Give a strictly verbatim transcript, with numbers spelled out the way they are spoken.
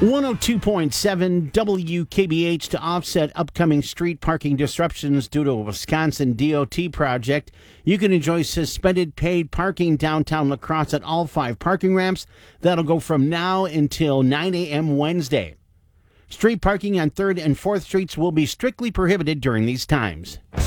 one oh two point seven W K B H. To offset upcoming street parking disruptions due to a Wisconsin D O T project, you can enjoy suspended paid parking downtown La Crosse at all five parking ramps. That'll go from now until nine a.m. Wednesday. Street parking on third and fourth Streets will be strictly prohibited during these times.